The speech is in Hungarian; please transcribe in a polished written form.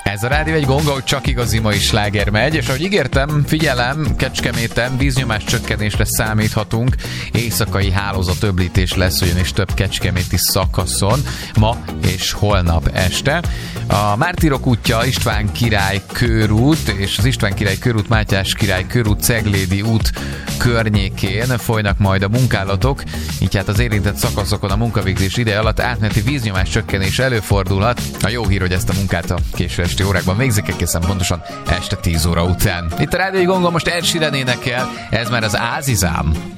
Ez a rádió egy gong, ahogy csak igazi mai sláger megy, és ahogy ígértem, figyelem, Kecskeméten víznyomás csökkenésre számíthatunk, éjszakai hálózat öblítés lesz, ugyanis több kecskeméti szakaszon ma és holnap este. A Mártírok útja, István Király körút és az István Király körút, Mátyás Király körút, Ceglédi út környékén folynak majd a munkálatok, így hát az érintett szakaszokon a munkavégzés ideje alatt átmeneti víznyomás csökkenés előfordulhat. A jó hír, hogy ezt a munkát a késő esti órákban végzik, egészen pontosan este 10 óra után. Itt a rádiói gongon most Ed Sheeran énekel, ez már az Ázizám.